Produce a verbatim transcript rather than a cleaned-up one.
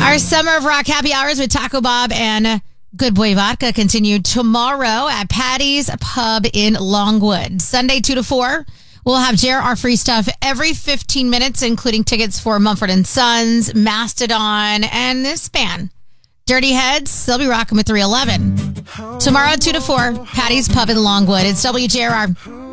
Our Summer of Rock happy hours with Taco Bob and Good Boy Vodka continue tomorrow at Patty's Pub in Longwood. Sunday, two to four. We'll have J R R free stuff every fifteen minutes, including tickets for Mumford and Sons, Mastodon, and this band, Dirty Heads. They'll be rocking with three eleven. Tomorrow, two to four, Patty's Pub in Longwood. It's W J R R.